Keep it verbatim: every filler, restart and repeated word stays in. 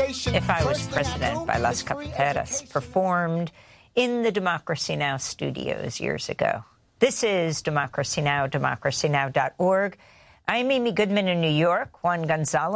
If I Was President by Las Cafeteras performed in the Democracy Now! Studios years ago. This is Democracy Now!, democracy now dot org. I'm Amy Goodman in New York. Juan Gonzalez